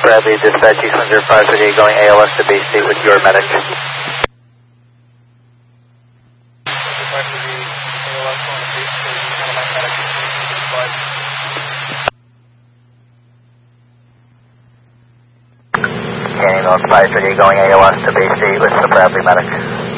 Bradley, dispatch East 538 going ALS to Bay State with your medic. Canyon North 538 going ALS to Bay State with the Bradley medic.